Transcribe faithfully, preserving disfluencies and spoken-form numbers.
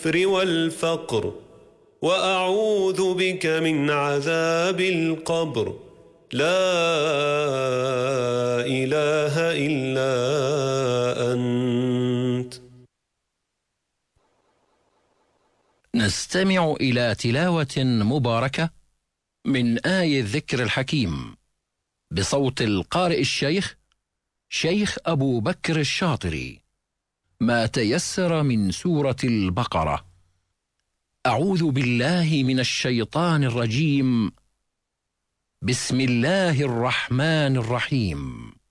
الكفر والفقر، وأعوذ بك من عذاب القبر. لا إله إلا أنت. نستمع إلى تلاوة مباركة من آي الذكر الحكيم بصوت القارئ الشيخ شيخ أبو بكر الشاطري، ما تيسر من سورة البقرة. أعوذ بالله من الشيطان الرجيم. بسم الله الرحمن الرحيم.